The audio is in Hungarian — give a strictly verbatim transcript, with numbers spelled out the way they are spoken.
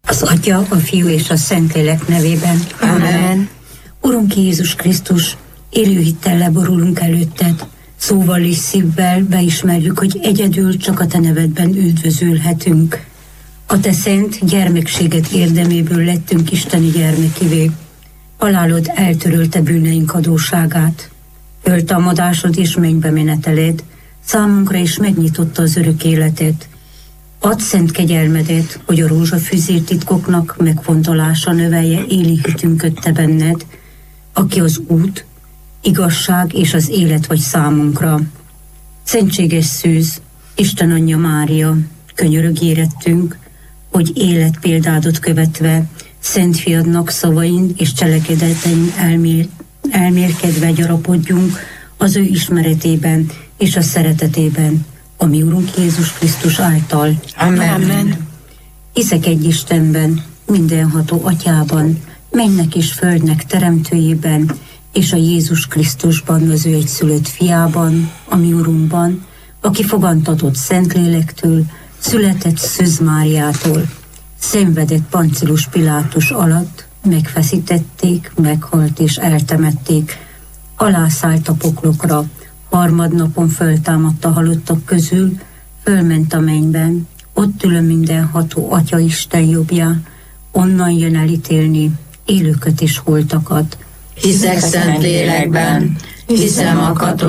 Az Atya, a Fiú és a Szentlélek nevében. Amen. Urunk Jézus Krisztus, élő hittel leborulunk előtted, szóval és szívvel beismerjük, hogy egyedül csak a te nevedben üdvözülhetünk. A te szent gyermekséged érdeméből lettünk isteni gyermekivé. Halálod eltörölte bűneink adósságát. Föltámadásod és mennybe meneteled számunkra is megnyitotta az örök életet. Add szent kegyelmedet, hogy a rózsafűzér titkoknak megfontolása növelje éli hitünköt te benned, aki az út, igazság és az élet vagy számunkra. Szentséges szűz, Isten anyja Mária, könyörög érettünk, hogy életpéldádat követve, szent fiadnak szavain és cselekedetein elmér, elmérkedve gyarapodjunk az ő ismeretében és a szeretetében, a mi Urunk Jézus Krisztus által. Amen. Amen. Hiszek egy Istenben, mindenható Atyában, mennek és földnek teremtőjében, és a Jézus Krisztusban, az ő egyszülött fiában, a mi Urunkban, aki fogantatott Szentlélektől, született Szűz Máriától, szenvedett Pancilus Pilátus alatt, megfeszítették, meghalt és eltemették, alászállt a poklokra, harmadnapon föltámadt a halottak közül, fölment a mennyben, ott ül a mindenható Atya Isten jobbján, onnan jön elítélni élőket és holtakat. Hiszek Szentlélekben, hiszem a katolikus